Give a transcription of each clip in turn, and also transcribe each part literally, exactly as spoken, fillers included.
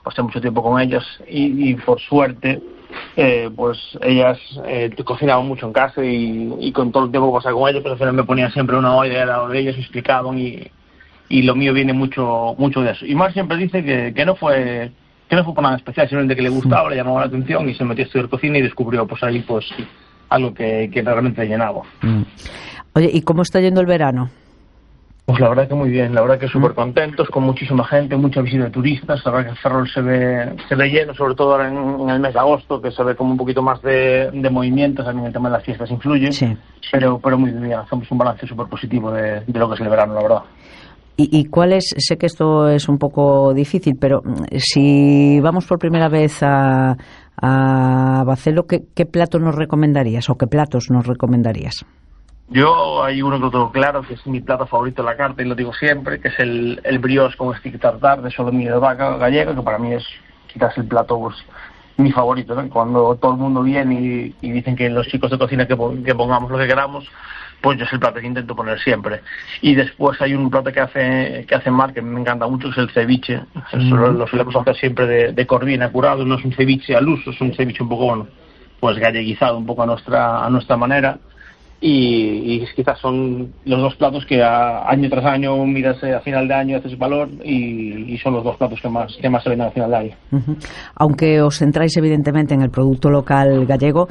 pasé mucho tiempo con ellas y, y por suerte eh, pues ellas eh, cocinaban mucho en casa y, y con todo el tiempo que pasaba con ellas, pues al final me ponían siempre una olla al lado de ellas y explicaban y, y lo mío viene mucho mucho de eso. Y Mar siempre dice que, que no fue que no fue por nada especial, simplemente que le gustaba, le llamaba la atención y se metió a estudiar cocina y descubrió pues ahí pues algo que, que realmente le llenaba. Mm. Oye, ¿y cómo está yendo el verano? Pues la verdad que muy bien, la verdad que súper contentos, con muchísima gente, mucha visita de turistas. La verdad que Ferrol se ve se ve lleno, sobre todo ahora en, en el mes de agosto, que se ve como un poquito más de, de movimientos, también el tema de las fiestas influye, sí. pero pero muy bien, hacemos un balance súper positivo de, de lo que es el verano, la verdad. ¿Y, ¿Y cuál es? Sé que esto es un poco difícil, pero si vamos por primera vez a, a Bacelo, ¿qué, ¿qué plato nos recomendarías o qué platos nos recomendarías? Yo hay uno que lo tengo claro, que es mi plato favorito de la carta y lo digo siempre, que es el, el brioche con stick tartar de solomillo de vaca gallega, que para mí es quizás el plato pues, mi favorito, ¿no? Cuando todo el mundo viene y, y dicen que los chicos de cocina que, que pongamos lo que queramos, pues yo es el plato que intento poner siempre. Y después hay un plato que hace que hace Mar, que me encanta mucho, que es el ceviche. Mm. Lo, lo solemos hacer siempre de, de corvina curado, no es un ceviche al uso, es un ceviche un poco, bueno, pues galleguizado un poco a nuestra a nuestra manera. Y, y quizás son los dos platos que a, año tras año miras a final de año, haces valor y, y son los dos platos que más que más se ven a final de año. Uh-huh. Aunque os centráis evidentemente en el producto local gallego,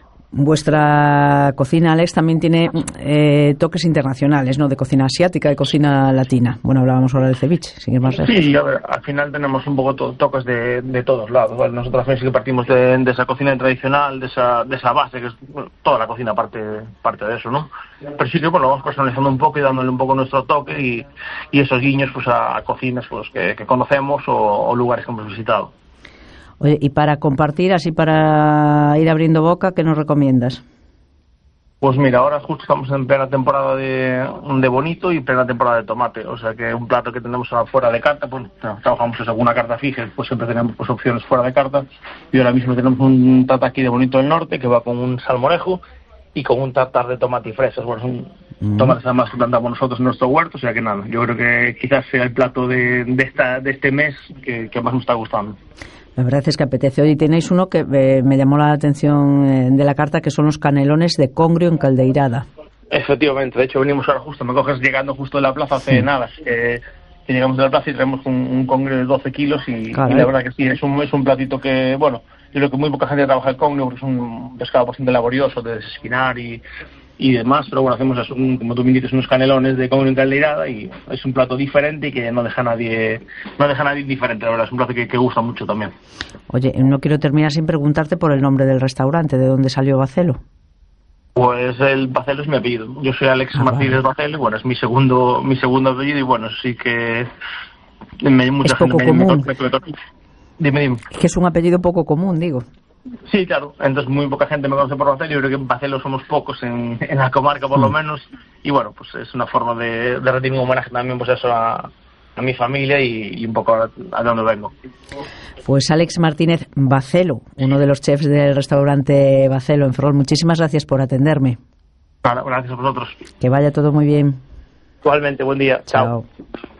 vuestra cocina, Alex, también tiene eh, toques internacionales, ¿no? De cocina asiática y cocina latina. Bueno, hablábamos ahora del ceviche, sin ir más lejos. Sí, a ver, al final tenemos un poco to- toques de, de todos lados, ¿vale? Nosotros también sí que partimos de, de esa cocina tradicional, de esa de esa base, que es bueno, toda la cocina parte parte de eso, ¿no? Pero sí que bueno, lo vamos personalizando un poco y dándole un poco nuestro toque y, y esos guiños pues a, a cocinas pues que, que conocemos o, o lugares que hemos visitado. Oye, y para compartir, así para ir abriendo boca, ¿qué nos recomiendas? Pues mira, ahora justo estamos en plena temporada de, de bonito y plena temporada de tomate, o sea que un plato que tenemos fuera de carta, pues trabajamos en alguna carta fija, pues siempre tenemos pues opciones fuera de carta, y ahora mismo tenemos un tataki de bonito del norte que va con un salmorejo y con un tartar de tomate y fresas. Bueno, son mm. tomates además que plantamos nosotros en nuestro huerto, o sea que nada, yo creo que quizás sea el plato de, de, esta, de este mes que, que más nos está gustando. La verdad es que apetece. Hoy tenéis uno que eh, me llamó la atención eh, de la carta, que son los canelones de congrio en caldeirada. Efectivamente, de hecho venimos ahora justo, me coges llegando justo de la plaza hace sí. nada, eh, que llegamos de la plaza y traemos un, un congrio de doce kilos y, y la verdad que sí, es un, es un platito que, bueno, yo creo que muy poca gente trabaja el congrio porque es un pescado bastante laborioso de desespinar y, y demás, pero bueno, hacemos eso, un, como tú me dices, unos canelones de congrio en caldeirada y es un plato diferente y que no deja a nadie, no deja a nadie indiferente, la verdad, es un plato que, que gusta mucho también. Oye, no quiero terminar sin preguntarte por el nombre del restaurante, ¿de dónde salió Bacelo? Pues el Bacelo es mi apellido. Yo soy Alex ah, Martínez vale. Bacelo y bueno, es mi segundo mi segundo apellido y bueno, sí que me, mucha es poco gente común. Me, me, me, dime, dime. Es que es un apellido poco común, digo. Sí, claro. Entonces muy poca gente me conoce por Bacelo. Yo creo que en Bacelo somos pocos en, en la comarca por mm. lo menos y bueno, pues es una forma de, de rendir un homenaje también pues eso a, a mi familia y, y un poco a, a donde vengo. Pues Alex Martínez Bacelo, uno de los chefs del restaurante Bacelo en Ferrol, muchísimas gracias por atenderme. Claro, gracias a vosotros. Que vaya todo muy bien. Igualmente, buen día. Chao. Chao.